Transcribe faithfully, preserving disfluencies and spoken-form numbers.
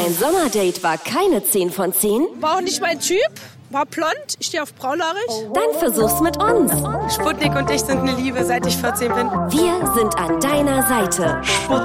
Dein Sommerdate war keine zehn von zehn? War auch nicht mein Typ. War blond, ich stehe auf braunhaarig. Dann versuch's mit uns. Sputnik und ich sind eine Liebe, seit ich vierzehn bin. Wir sind an deiner Seite.